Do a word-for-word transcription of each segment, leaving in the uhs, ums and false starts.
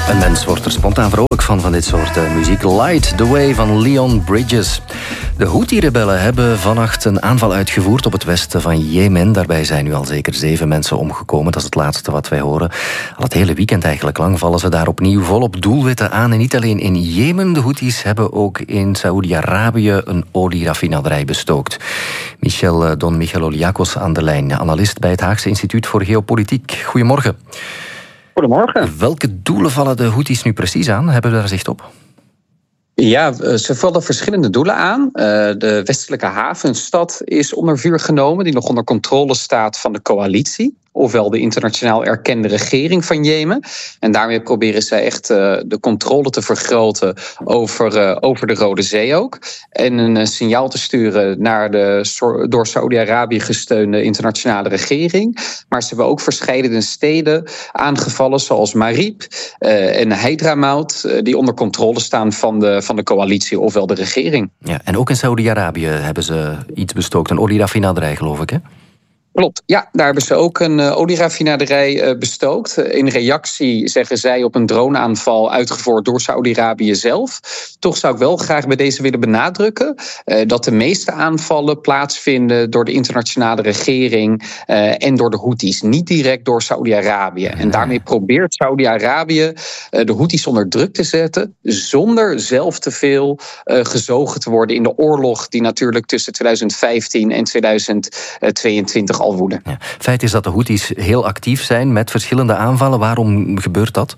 Een mens wordt er spontaan vrolijk van, van dit soort uh, muziek. Light the Way van Leon Bridges. De Houthi-rebellen hebben vannacht een aanval uitgevoerd op het westen van Jemen. Daarbij zijn nu al zeker zeven mensen omgekomen. Dat is het laatste wat wij horen. Al het hele weekend eigenlijk lang vallen ze daar opnieuw volop doelwitten aan. En niet alleen in Jemen. De Houthis hebben ook in Saoedi-Arabië een olieraffinaderij bestookt. Michel Don Michaloliakos aan de lijn. Analist bij het Haagse Instituut voor Geopolitiek. Goedemorgen. Goedemorgen. Welke doelen vallen de Houthis nu precies aan? Hebben we daar zicht op? Ja, ze vallen verschillende doelen aan. De westelijke havenstad is onder vuur genomen, die nog onder controle staat van de coalitie. Ofwel de internationaal erkende regering van Jemen. En daarmee proberen zij echt uh, de controle te vergroten over, uh, over de Rode Zee ook. En een uh, signaal te sturen naar de door Saudi-Arabië gesteunde internationale regering. Maar ze hebben ook verscheidene steden aangevallen, zoals Marib uh, en Hadramaut, uh, die onder controle staan van de, van de coalitie, ofwel de regering. Ja, en ook in Saudi-Arabië hebben ze iets bestookt, een olieraffinaderij, geloof ik, hè? Klopt, ja, daar hebben ze ook een uh, olieraffinaderij uh, bestookt. Uh, in reactie, zeggen zij, op een droneaanval uitgevoerd door Saudi-Arabië zelf. Toch zou ik wel graag bij deze willen benadrukken uh, dat de meeste aanvallen plaatsvinden door de internationale regering uh, en door de Houthis, niet direct door Saudi-Arabië. En daarmee probeert Saudi-Arabië uh, de Houthis onder druk te zetten, zonder zelf te veel uh, gezogen te worden in de oorlog die natuurlijk tussen twintig vijftien en tweeduizend tweeëntwintig al woeden. Ja. Feit is dat de Houthis heel actief zijn met verschillende aanvallen. Waarom gebeurt dat?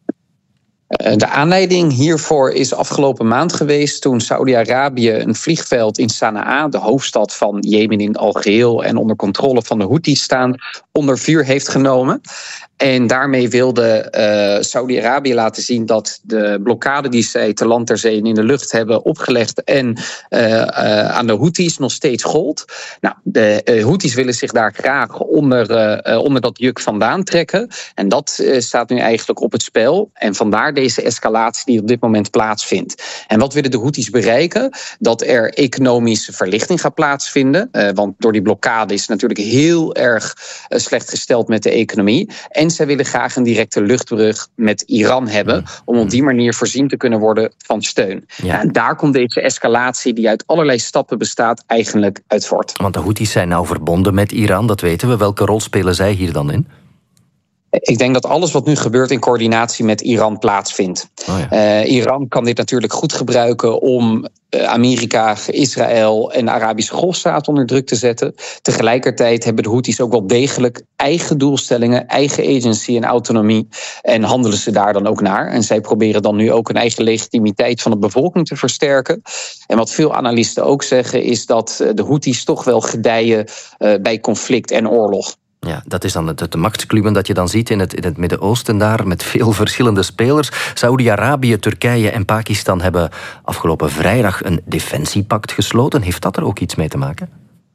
De aanleiding hiervoor is afgelopen maand geweest toen Saudi-Arabië een vliegveld in Sanaa, de hoofdstad van Jemen in al geheel en onder controle van de Houthis staan, onder vuur heeft genomen. En daarmee wilde uh, Saudi-Arabië laten zien dat de blokkade die zij te land, ter zee en in de lucht hebben opgelegd en uh, uh, aan de Houthis nog steeds gold. Nou, de uh, Houthis willen zich daar graag onder, uh, uh, onder dat juk vandaan trekken. En dat uh, staat nu eigenlijk op het spel. En vandaar deze escalatie die op dit moment plaatsvindt. En wat willen de Houthis bereiken? Dat er economische verlichting gaat plaatsvinden. Uh, want door die blokkade is het natuurlijk heel erg uh, slecht gesteld met de economie. En En zij willen graag een directe luchtbrug met Iran hebben, om op die manier voorzien te kunnen worden van steun. Ja. En daar komt deze escalatie, die uit allerlei stappen bestaat, eigenlijk uit voort. Want de Houthis zijn nou verbonden met Iran, dat weten we. Welke rol spelen zij hier dan in? Ik denk dat alles wat nu gebeurt in coördinatie met Iran plaatsvindt. Oh ja. uh, Iran kan dit natuurlijk goed gebruiken om uh, Amerika, Israël en de Arabische Golfstaat onder druk te zetten. Tegelijkertijd hebben de Houthis ook wel degelijk eigen doelstellingen, eigen agency en autonomie. En handelen ze daar dan ook naar. En zij proberen dan nu ook een eigen legitimiteit van de bevolking te versterken. En wat veel analisten ook zeggen is dat de Houthis toch wel gedijen uh, bij conflict en oorlog. Ja, dat is dan het, het machtskluwen dat je dan ziet in het, in het Midden-Oosten daar, met veel verschillende spelers. Saoedi-Arabië, Turkije en Pakistan hebben afgelopen vrijdag een defensiepact gesloten. Heeft dat er ook iets mee te maken?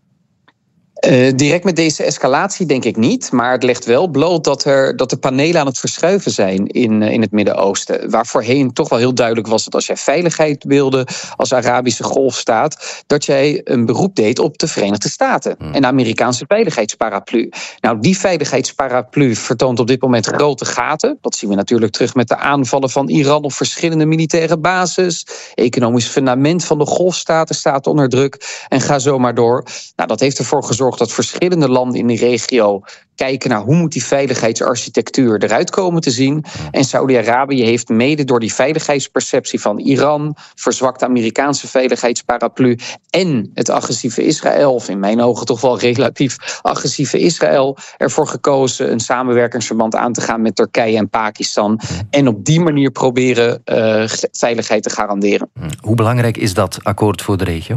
Uh, direct met deze escalatie denk ik niet. Maar het legt wel bloot dat, er, dat de panelen aan het verschuiven zijn in, uh, in het Midden-Oosten. Waar voorheen toch wel heel duidelijk was dat als jij veiligheid wilde als Arabische golfstaat, dat jij een beroep deed op de Verenigde Staten hmm. en de Amerikaanse veiligheidsparaplu. Nou, die veiligheidsparaplu vertoont op dit moment grote gaten. Dat zien we natuurlijk terug met de aanvallen van Iran op verschillende militaire bases. Economisch fundament van de golfstaten staat onder druk. En ga zo maar door. Nou, dat heeft ervoor gezorgd dat verschillende landen in die regio kijken naar hoe moet die veiligheidsarchitectuur eruit komen te zien. En Saudi-Arabië heeft mede door die veiligheidsperceptie van Iran, verzwakte Amerikaanse veiligheidsparaplu en het agressieve Israël, of in mijn ogen toch wel relatief agressieve Israël, ervoor gekozen een samenwerkingsverband aan te gaan met Turkije en Pakistan. En op die manier proberen uh, veiligheid te garanderen. Hoe belangrijk is dat akkoord voor de regio?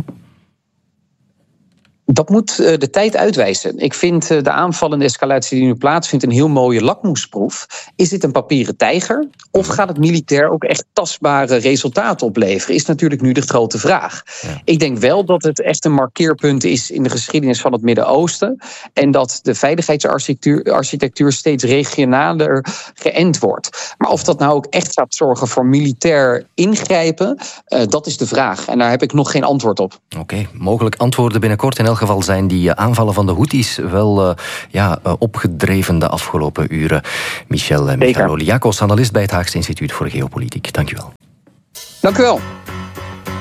Dat moet de tijd uitwijzen. Ik vind de aanval en de escalatie die nu plaatsvindt een heel mooie lakmoesproef. Is dit een papieren tijger? Of gaat het militair ook echt tastbare resultaten opleveren? Is natuurlijk nu de grote vraag. Ja. Ik denk wel dat het echt een markeerpunt is in de geschiedenis van het Midden-Oosten. En dat de veiligheidsarchitectuur architectuur steeds regionaler geënt wordt. Maar of dat nou ook echt gaat zorgen voor militair ingrijpen, uh, dat is de vraag. En daar heb ik nog geen antwoord op. Oké, okay, mogelijk antwoorden binnenkort in elk elk geval zijn die aanvallen van de Houthis wel uh, ja, uh, opgedreven de afgelopen uren. Michel uh, Michaloliakos, analist bij het Haagse Instituut voor Geopolitiek. Dank u wel. Dank u wel.